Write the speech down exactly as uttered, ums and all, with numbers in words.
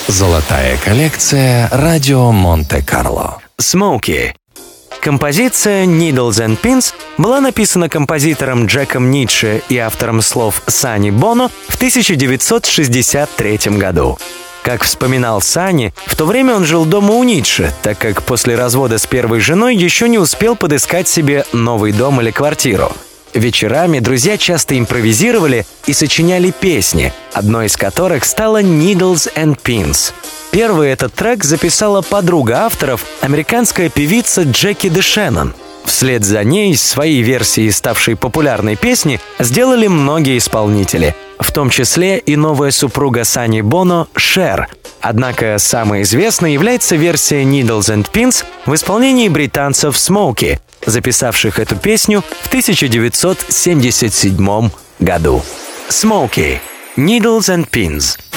Золотая коллекция «Радио Монте-Карло». Smokey. Композиция «Needles and Pins» была написана композитором Джеком Ницше и автором слов Санни Боно в тысяча девятьсот шестьдесят третьем году. Как вспоминал Санни, в то время он жил дома у Ницше, так как после развода с первой женой еще не успел подыскать себе новый дом или квартиру. Вечерами друзья часто импровизировали и сочиняли песни, одной из которых стала «Needles and Pins». Первый этот трек записала подруга авторов, американская певица Джеки Дэшеннон. Вслед за ней свои версии ставшей популярной песни сделали многие исполнители, в том числе и новая супруга Санни Боно Шер. Однако самой известной является версия «Needles and Pins» в исполнении британцев Smokey, записавших эту песню в тысяча девятьсот семьдесят седьмом году. Smokey. «Needles and Pins».